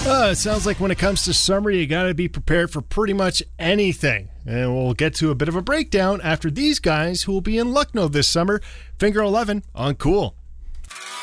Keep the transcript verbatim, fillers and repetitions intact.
Uh, it sounds like when it comes to summer, you got to be prepared for pretty much anything. And we'll get to a bit of a breakdown after these guys who will be in Lucknow this summer. Finger eleven on Cool.